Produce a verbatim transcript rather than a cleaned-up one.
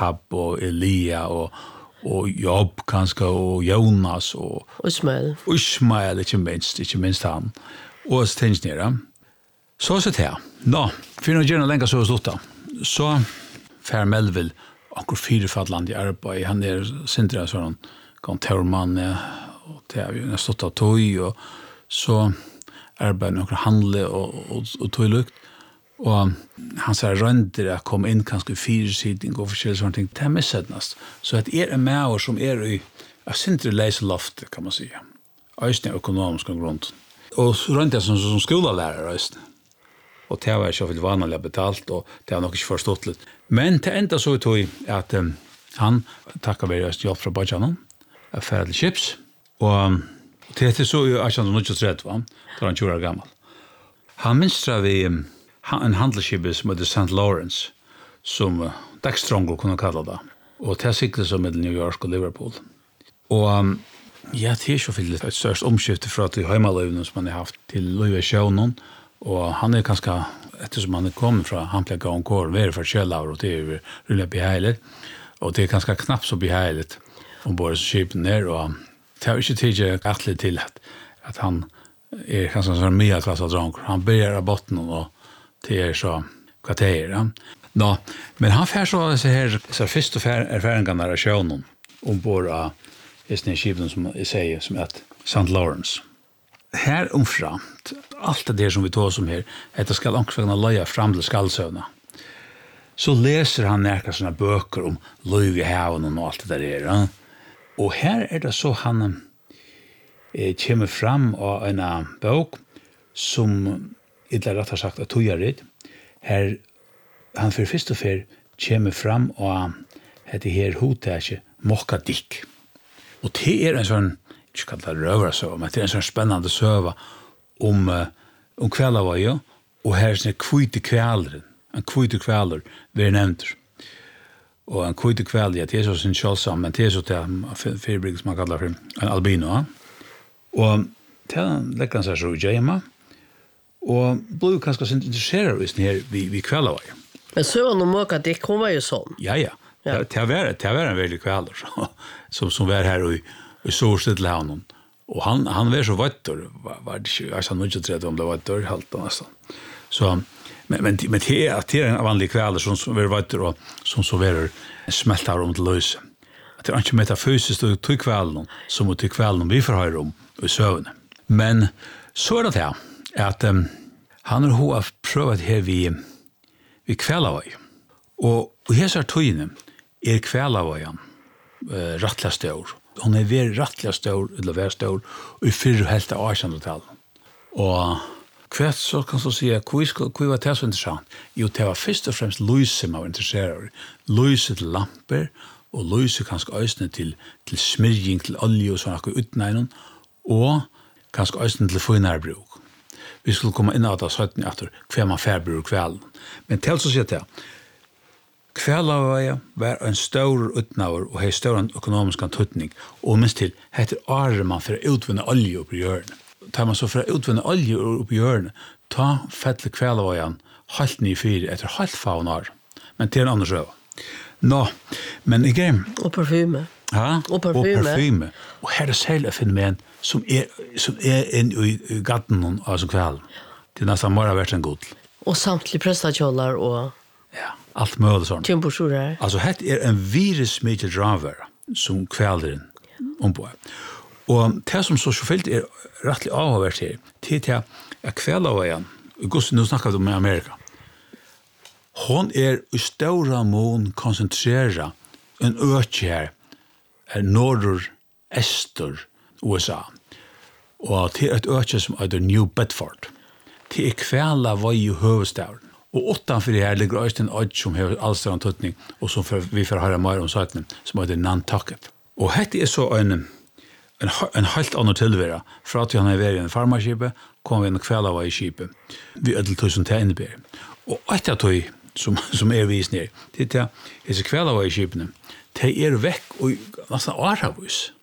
Rahab och Elia och och Job kanske och Jonas och Ismael. Ismael inte minst, inte minst han. Och så tänks nere. Så så det här. Nå, för att göra längre så sluta. Så för Melville och fyra fallande i arbete. Han är sintra sån kontorman och det är ju stått av tog och så arbetar några handle och och, och tog lukt. Och han sa rönder att komma in kanske fyrsidning och förskelliga sådana ting. Det är missödnast. Så att er är med oss som är i jag syns inte läsa loft kan man säga. Östern ekonomiska grund. Och så rönder som som skolalärare östern. Och det var så väl vanligt betalt och det har nog inte förstått lite. Men det enda så tog att um, han tackar vi just jobb från Bajanon. Affärlig chips och um, det är så ju att han nog inte rätt va. Då han tjugo år gammal. Han minstrar vi um, en handelsskip som heter Saint Lawrence som uh, Dextrongo kunde kalla det. Och det siktade som med New York och Liverpool. Och um, ja, det är så väldigt ett störst omskifte från att hemmalövnen som man har haft till Louis Sjönon. Och han är ganska, eftersom han är kommit från Hamplega och Kår, vi är för källar och det är rullat behärligt. Och det är ganska knappt så behärligt om både skipen ner och det har inte tidigt ätligt till att, att han är ganska sån medelklassad drank. Han börjar av botten och det är så kvarter. Nå, men han får så, så här, så först och erfarengarna av sjönen ombord av den skipen som jag säger som är Saint Lawrence. Här omframt, allt det där som vi tar som här, att det ska långtvägna löja fram till skallsövna. Så läser han några sådana böcker om löv i haven och allt det där. Ja. Och här är det så han eh, kommer fram av en bok som inte rätt har sagt att tog jag det. Här, han för först och för kommer fram av det här hotäget Mokkadik. Och det är en sån inte kallar rövarsöva, men det är en sån spännande söva om, uh, om kvällavöja och här är en kvite kvälren. En kvite kvälder, vi är nämnt. Och en kvite kvälder, ja, det är så sin kjølsam, men det är så till fyrbrygg som man kallar för en albino. Ja. Och det lägger han sig så i hemma och blev ganska intresserad av här vid, vid kvällavöja. Men sövan om Mokkadik, hon var ju sån. Ja, ja. Ja. Det har varit, det har varit en väldigt kvälder som, som var här och i sårstid till honom. Och han, han var så vatter, var, var det inte, jag sa nog inte rätt om det var ett dörrhalt nästan. Så, men, men, men det är, det är en vanlig kväll som, som var vatter och som så var smältar om till löse. Det är inte metafysiskt och till kvällen som till kvällen vi får höra om i sövn. Men så är det här att um, han har prövat här vid, vid kvällavöj. Och, och här så tøyene er kvällavöjan uh, rättliga stor. Hon är väldigt rättliga stor, eller väldigt stor, och i fyra helt av arsendetal. Och kvart så kan jag säga, hur var det så intressant? Jo, det var först och främst lyset man var intresserad av. Lyset till lampor, och lyset kanske ösne till, till smyrjing, till olje och sådana utnägen, och kanske ösne till finarbruk. Vi skulle komma in att ha efter hver man färbruk kvällen. Men till så säger det, kvällavöja var en stor utnavur og hei stor ekonomisk antutning, og minst til, heter året man for å utvinne olje opp i hjørnet. Tar man så for å utvinne olje opp i hjørnet, ta fettelig kvällavöjan halvt ny fyr etter halvt faun år. Men til en annen røv. Nå, men ikke... Og parfyme. Ja, og parfyme. Og parfyme. Og her er særlig et fenomen som er, som er inn i, i gatten av som kvelden. Det er nesten bare vært en god. Og samtlige prestakjollar og... Ja, allt möjligt sånt. Temposurer. Alltså det är en virusmedel driver som kvällen ombord. Och det som så självt är rättligt avhållvärt här, det är att kvällavöjan, Augusti nu snackar vi om Amerika, hon är i stora mån koncentrerad en öke här, är norr, öster, U S A. Och det är ett öke som heter New Bedford. Det är kvällavöj i huvudstaden. Og utanfor det her ligger også en øde som har allstående tøtning, og som for, vi får høre mer om saken, som heter Nantucket. Og dette er så en, en, en helt annen tilvære. Fra at han har vært i en farmaskipet, kom vi en kvällavöj i skipet. Vi ødel tog som det innebærer. Og et av tog som, som er vist ned, det er at disse kvällavöj i skipene, de er vekk og nesten århavus.